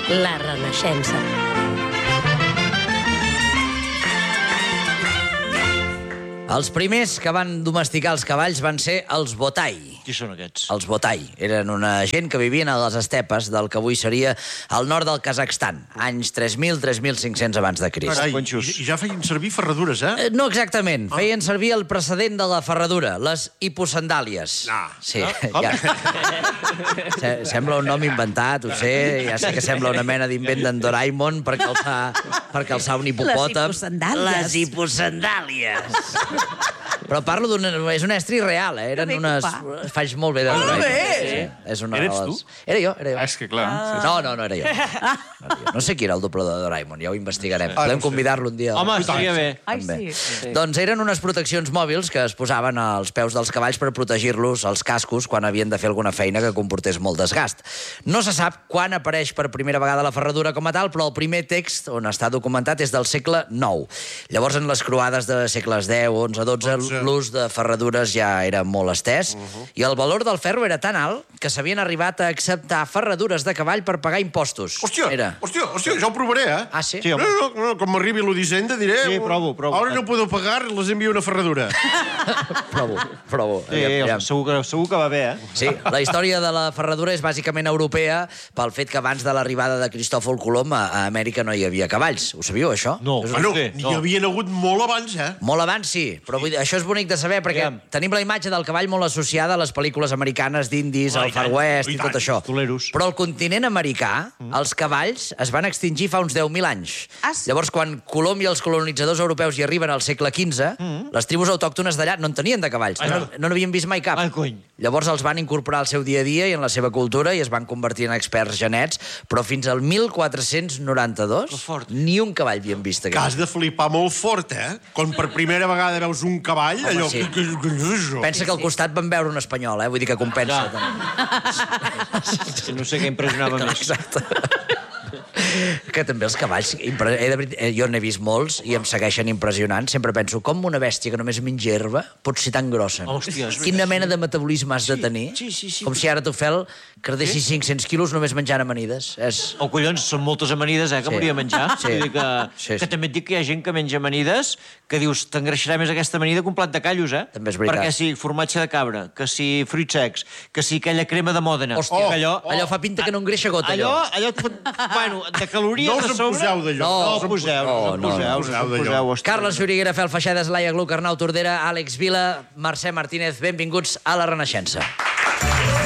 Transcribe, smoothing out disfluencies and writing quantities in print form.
La Renaixença. Els primers que van domesticar els cavalls van ser els Botai. Qui són aquests? Els Botai eren una gent que vivien a les estepes del que avui seria el nord del Kazakhstan, anys 3.000-3.500 abans de Crist. Carai, i ja feien servir ferradures, eh? No exactament. Feien servir el precedent de la ferradura, les hiposandàlies. No. Sí. Ja. Sembla un nom inventat, ho sé. Ja sé que sembla una mena d'invent d'en Doraemon per calçar un hipopòtam. Les hiposandàlies. Les hiposandàlies. Però parlo d'un... És un estri real, eh? Eren unes... Faig molt bé de Doraemon. Sí. És una Eres de les... tu? Era jo. És que clar... No era jo. No sé qui era el doble de Doraemon, ja ho investigarem. Podem convidar-lo un dia. Home, estaria bé. Ai, També. sí. Doncs eren unes proteccions mòbils que es posaven als peus dels cavalls per protegir-los als cascos quan havien de fer alguna feina que comportés molt desgast. No se sap quan apareix per primera vegada la ferradura com a tal, però el primer text on està documentat és del segle IX. Llavors, en les croades de segles X, XI, XII, l'ús de ferradures ja era molt estès, i el valor del ferro era tan alt que s'havien arribat a acceptar ferradures de cavall per pagar impostos. Hòstia, ja ho provaré, eh? Ah, sí? Sí, home. No, com m'arribi l'Odissenda diré... Sí, provo. Ahora no puedo pagar, les envio una ferradura. Provo. Sí, segur que va bé, eh? Sí, la història de la ferradura és bàsicament europea pel fet que abans de l'arribada de Cristòfol Colom a Amèrica no hi havia cavalls. Ho sabíeu, això? No. Bueno, n'hi havien hagut molt abans, eh? Molt abans, sí, però vull dir, això és bonic de saber perquè tenim la imatge del cavall molt associada a les pel·lícules americanes d'indis, al Far West i tot això. Toleros. Però al continent americà, els cavalls es van extingir fa uns 10.000 anys. Ah, sí? Llavors, quan Colom i els colonitzadors europeus hi arriben al segle XV, les tribus autòctones d'allà no en tenien de cavalls, no n'havien vist mai cap. Ai, cony. Llavors els van incorporar al seu dia a dia i en la seva cultura i es van convertir en experts genets, però fins al 1492 ni un cavall havien vist Que aquí. has de flipar molt fort, eh? Quan per primera vegada veus un cavall, Home, allò... sí. Què és això? Pensa que al costat van veure un espanyol, vull dir que compensa. No sé què impressionava més. Exacte. Que també els cavalls... Jo n'he vist molts i em segueixen impressionant. Sempre penso, com una bèstia que només menja herba pot ser tan grossa? Hòstia, és Quina mena de metabolisme has de tenir? Sí. Com si ara tu, Fel, cardessis 500 quilos només menjant amanides. Oh, collons, són moltes amanides, que m'hauria de menjar. Sí. Vull dir que també et dic que hi ha gent que menja amanides que dius, t'engreixarà més aquesta amanida que un plat de callos, eh? També és veritat. Perquè si formatge de cabra, que si fruits secs, que si aquella crema de Mòdena... Hòstia, que allò fa pinta que no engreixa gota, allò. Allò et fot... Bueno, de calories No de us en sobre... poseu d'allò. No us en poseu, hòstia. Carles Xuriguera, Fel Feixedes, Laia Gluck, Arnau Tordera, Àlex Vila, Mercè Martínez, benvinguts a La Renaixença.